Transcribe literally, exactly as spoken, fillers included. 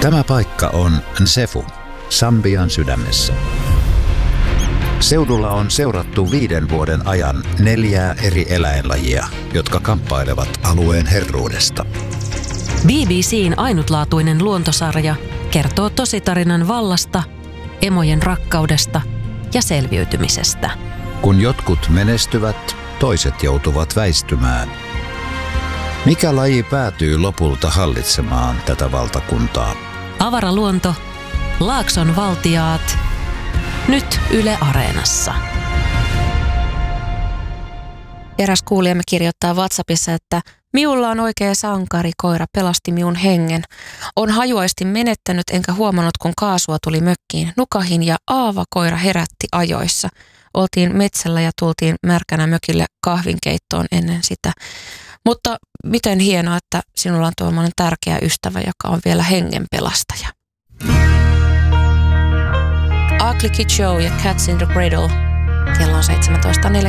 Tämä paikka on Nsefu, Sambian sydämessä. Seudulla on seurattu viiden vuoden ajan neljää eri eläinlajia, jotka kamppailevat alueen herruudesta. B B C:n ainutlaatuinen luontosarja kertoo tositarinan vallasta, emojen rakkaudesta ja selviytymisestä. Kun jotkut menestyvät, toiset joutuvat väistymään. Mikä laji päätyy lopulta hallitsemaan tätä valtakuntaa? Avaraluonto, Laakson valtiaat, nyt Yle Areenassa. Eräs kuulijamme kirjoittaa WhatsAppissa, että miulla on oikea sankari, koira pelasti miun hengen. On hajuaisti menettänyt enkä huomannut, kun kaasua tuli mökkiin. Nukahin ja Aava koira herätti ajoissa. Oltiin metsällä ja tultiin märkänä mökille kahvinkeittoon ennen sitä. Mutta miten hienoa, että sinulla on tuollainen tärkeä ystävä, joka on vielä hengenpelastaja. Ugly Kid Joe ja Cats in the Cradle. Kello on seitsemäntoista neljäkymmentä.